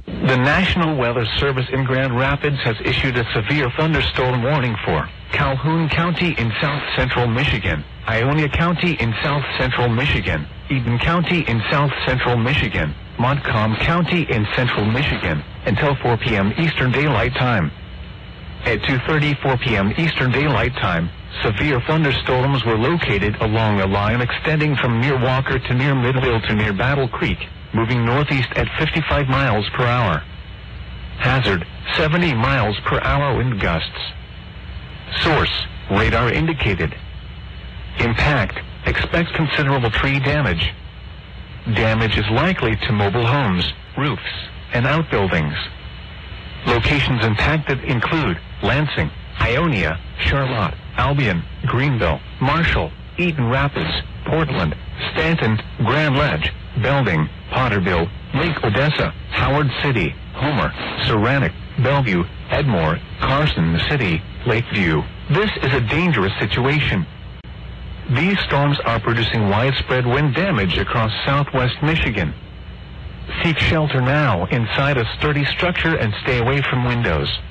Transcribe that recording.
The National Weather Service in Grand Rapids has issued a severe thunderstorm warning for Calhoun County in south-central Michigan, Ionia County in south-central Michigan, Eden County in south-central Michigan, Montcalm County in central Michigan, until 4 p.m. Eastern Daylight Time. At 2:34 p.m. Eastern Daylight Time, severe thunderstorms were located along a line extending from near Walker to near Midville to near Battle Creek, moving northeast at 55 miles per hour. Hazard, 70 miles per hour wind gusts. Source, radar indicated. Impact, expect considerable tree damage. Damage is likely to mobile homes, roofs, and outbuildings. Locations impacted include Lansing, Ionia, Charlotte, Albion, Greenville, Marshall, Eaton Rapids, Portland, Stanton, Grand Ledge, Belding, Potterville, Lake Odessa, Howard City, Homer, Saranac, Bellevue, Edmore, Carson City, Lakeview. This is a dangerous situation. These storms are producing widespread wind damage across southwest Michigan. Seek shelter now inside a sturdy structure and stay away from windows.